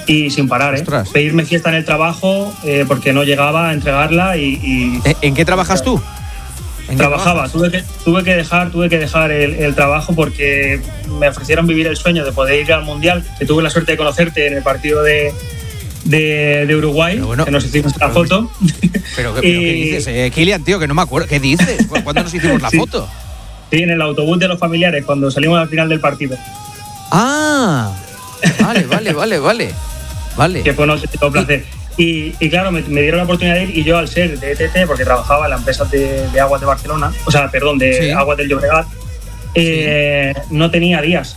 y sin parar, pedirme fiesta en el trabajo porque no llegaba a entregarla y ¿En qué trabajas tú? Trabajaba, tuve que dejar el trabajo porque me ofrecieron vivir el sueño de poder ir al Mundial, que tuve la suerte de conocerte en el partido de Uruguay, bueno, que nos hicimos la foto. Pero ¿qué dices, Kylian, tío? Que no me acuerdo. ¿Qué dices? ¿Cuándo nos hicimos la foto? Sí, en el autobús de los familiares, cuando salimos al final del partido. Ah, vale. Que fue un auténtico placer. Y claro, me dieron la oportunidad de ir, y yo, al ser de ETT, porque trabajaba en la empresa de Aguas de Barcelona, de Aguas del Llobregat, no tenía días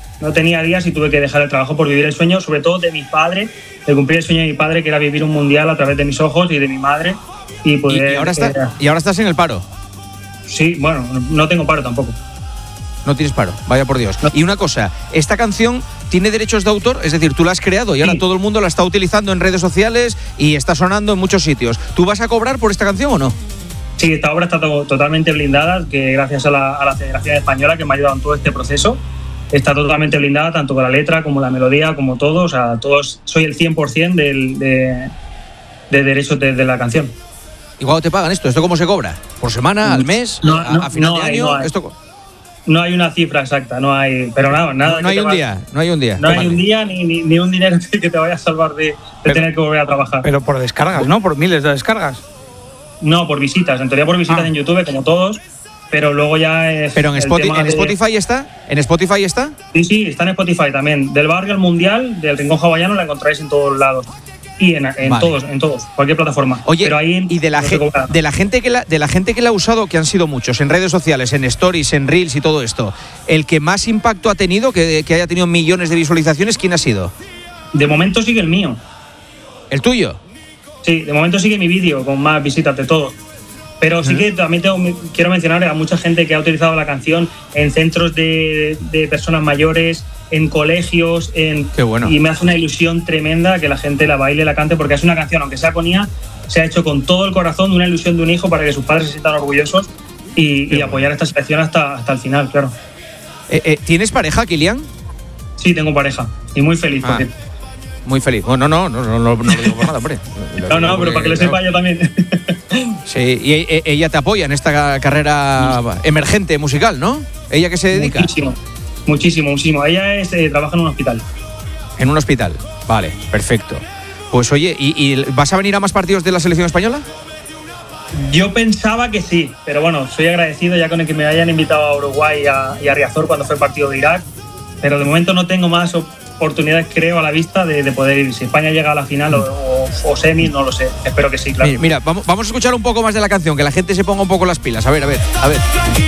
y tuve que dejar el trabajo por vivir el sueño, sobre todo de mi padre, de cumplir el sueño de mi padre, que era vivir un mundial a través de mis ojos y de mi madre. Y poder, ¿Y ahora estás en el paro? Sí, bueno, no tengo paro tampoco. No tienes paro, vaya por Dios. No. Y una cosa, esta canción tiene derechos de autor, es decir, tú la has creado y ahora todo el mundo la está utilizando en redes sociales y está sonando en muchos sitios. ¿Tú vas a cobrar por esta canción o no? Sí, esta obra está totalmente blindada, que gracias a la Federación Española, que me ha ayudado en todo este proceso, está totalmente blindada, tanto con la letra como la melodía, como todo. O sea, soy el 100% de derechos de la canción. ¿Y cuándo te pagan esto? ¿Esto cómo se cobra? ¿Por semana? ¿Al mes? ¿A final de año? No hay una cifra exacta, no hay, pero nada. No hay un día. No hay un día ni un dinero que te vaya a salvar de tener que volver a trabajar. Pero por descargas, ¿no? Por miles de descargas. No, por visitas. En teoría por visitas en YouTube, como todos, pero luego ya es. ¿Pero en Spotify está? ¿En Spotify está? Sí, está en Spotify también. Del Barrio al Mundial, del Rincón Hawaiano, la encontráis en todos lados. Y en todos, cualquier plataforma. Oye, pero ahí y de la gente que la ha usado, que han sido muchos, en redes sociales, en stories, en reels y todo esto, el que más impacto ha tenido, que haya tenido millones de visualizaciones, ¿quién ha sido? De momento sigue el mío. ¿El tuyo? Sí, de momento sigue mi vídeo con más visitas de todo. Pero sí que también quiero mencionar a mucha gente que ha utilizado la canción en centros de personas mayores, en colegios, Qué bueno. Y me hace una ilusión tremenda que la gente la baile, la cante, porque es una canción, aunque sea con IA, se ha hecho con todo el corazón, de una ilusión de un hijo para que sus padres se sientan orgullosos y apoyar esta selección hasta el final, claro. ¿Tienes pareja, Kylian? Sí, tengo pareja y muy feliz, porque... Muy feliz. No lo digo por nada, hombre. No, pero para que lo sepa yo también. Sí, y ella te apoya en esta carrera emergente musical, ¿no? ¿Ella qué se dedica? Muchísimo. Ella trabaja en un hospital. En un hospital, vale, perfecto. Pues oye, ¿y vas a venir a más partidos de la selección española? Yo pensaba que sí, pero bueno, soy agradecido ya con el que me hayan invitado a Uruguay y a Riazor cuando fue el partido de Irak, pero de momento no tengo más oportunidades, creo, a la vista de poder ir. Si España llega a la final o semi, no lo sé. Espero que sí, claro. Mira, vamos a escuchar un poco más de la canción, que la gente se ponga un poco las pilas. A ver.